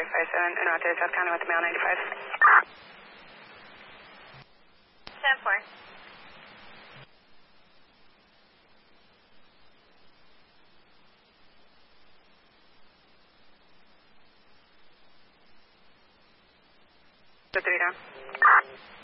557 en route to South County with the mail 95. 10-4. The 3 down.